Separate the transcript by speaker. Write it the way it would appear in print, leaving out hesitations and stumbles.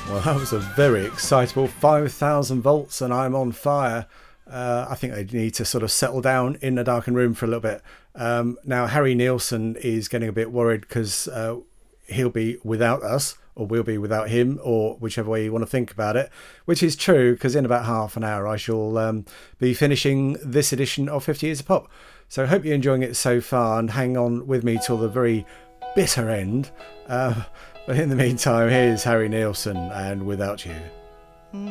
Speaker 1: Well, that was a very excitable 5,000 volts and I'm on fire. I think they need to sort of settle down in the darkened room for a little bit. Now, Harry Nielsen is getting a bit worried because he'll be without us, or we'll be without him, or whichever way you want to think about it, which is true because in about half an hour I shall be finishing this edition of 50 Years of Pop. So I hope you're enjoying it so far and hang on with me till the very bitter end. But in the meantime, here's Harry Nielsen and Without You.